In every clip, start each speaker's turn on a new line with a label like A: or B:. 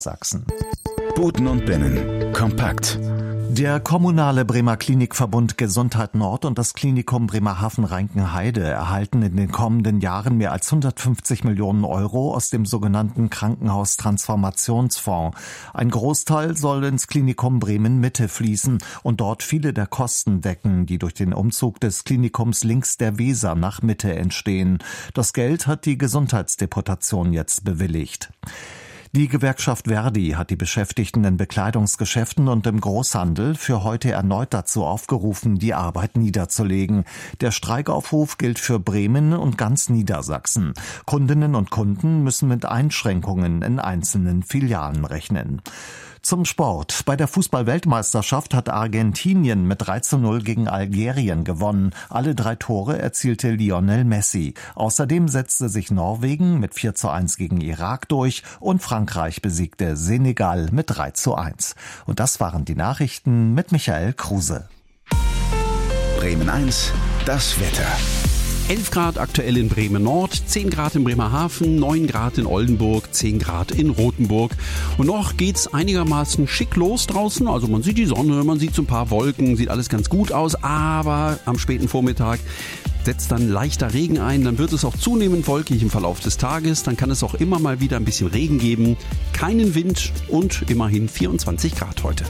A: Sachsen.
B: Buten und Binnen. Kompakt.
A: Der kommunale Bremer Klinikverbund Gesundheit Nord und das Klinikum Bremerhaven-Reinkenheide erhalten in den kommenden Jahren mehr als 150 Millionen Euro aus dem sogenannten Krankenhaustransformationsfonds. Ein Großteil soll ins Klinikum Bremen-Mitte fließen und dort viele der Kosten decken, die durch den Umzug des Klinikums links der Weser nach Mitte entstehen. Das Geld hat die Gesundheitsdeputation jetzt bewilligt. Die Gewerkschaft Verdi hat die Beschäftigten in Bekleidungsgeschäften und im Großhandel für heute erneut dazu aufgerufen, die Arbeit niederzulegen. Der Streikaufruf gilt für Bremen und ganz Niedersachsen. Kundinnen und Kunden müssen mit Einschränkungen in einzelnen Filialen rechnen. Zum Sport. Bei der Fußball-Weltmeisterschaft hat Argentinien mit 3:0 gegen Algerien gewonnen. Alle 3 Tore erzielte Lionel Messi. Außerdem setzte sich Norwegen mit 4:1 gegen Irak durch und Frankreich besiegte Senegal mit 3:1. Und das waren die Nachrichten mit Michael Kruse.
B: Bremen 1, das Wetter.
C: 11 Grad aktuell in Bremen Nord, 10 Grad in Bremerhaven, 9 Grad in Oldenburg, 10 Grad in Rothenburg. Und noch geht's einigermaßen schick los draußen. Also man sieht die Sonne, man sieht so ein paar Wolken, sieht alles ganz gut aus. Aber am späten Vormittag setzt dann leichter Regen ein. Dann wird es auch zunehmend wolkig im Verlauf des Tages. Dann kann es auch immer mal wieder ein bisschen Regen geben. Keinen Wind und immerhin 24 Grad heute.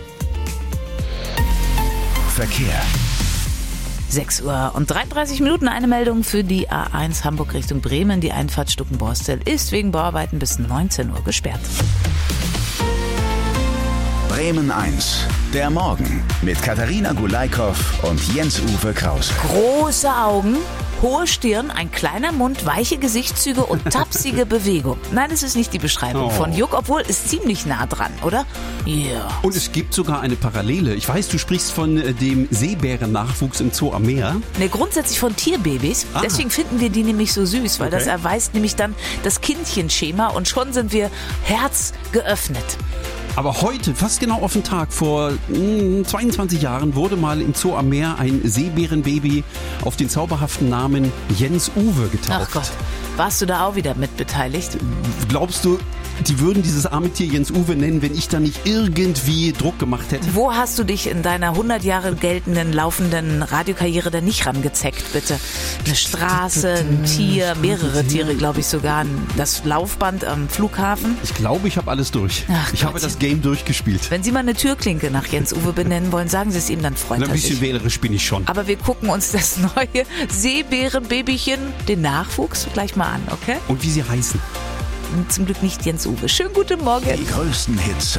B: Verkehr.
D: 6 Uhr und 33 Minuten, eine Meldung für die A1 Hamburg Richtung Bremen. Die Einfahrt Stuckenborstel ist wegen Bauarbeiten bis 19 Uhr gesperrt.
B: Bremen 1, der Morgen mit Katharina Gulaikow und Jens-Uwe Krause.
D: Große Augen, hohe Stirn, ein kleiner Mund, weiche Gesichtszüge und tapsige Bewegung. Nein, es ist nicht die Beschreibung von Juck, obwohl es ziemlich nah dran, oder? Ja. Yeah.
C: Und es gibt sogar eine Parallele. Ich weiß, du sprichst von dem Seebärennachwuchs im Zoo am Meer.
D: Ne, grundsätzlich von Tierbabys. Deswegen finden wir die nämlich so süß, weil das erweist nämlich dann das Kindchenschema und schon sind wir Herz geöffnet.
C: Aber heute, fast genau auf den Tag, vor 22 Jahren, wurde mal im Zoo am Meer ein Seebärenbaby auf den zauberhaften Namen Jens-Uwe getauft.
D: Ach Gott, warst du da auch wieder mit beteiligt?
C: Glaubst du, die würden dieses arme Tier Jens-Uwe nennen, wenn ich da nicht irgendwie Druck gemacht hätte?
D: Wo hast du dich in deiner 100 Jahre geltenden, laufenden Radiokarriere denn nicht rangezeckt, bitte? Eine Straße, ein Tier, mehrere Tiere, glaube ich sogar. Das Laufband am Flughafen.
C: Ich glaube, ich habe alles durch. Ich habe das Game durchgespielt.
D: Wenn Sie mal eine Türklinke nach Jens-Uwe benennen wollen, sagen Sie es ihm dann freundlich.
C: Ein bisschen wählerisch bin ich schon.
D: Aber wir gucken uns das neue Seebärenbabychen, den Nachwuchs, gleich mal an, okay?
C: Und wie sie heißen?
D: Zum Glück nicht Jens-Uwe. Schönen guten Morgen.
B: Die größten Hits